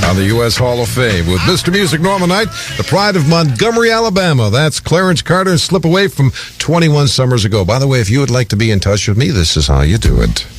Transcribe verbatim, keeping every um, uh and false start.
on the U S Hall of Fame with Mister Music Norman Knight, the pride of Montgomery, Alabama. That's Clarence Carter, Slip Away from twenty-one summers ago. By the way, if you would like to be in touch with me, this is how you do it.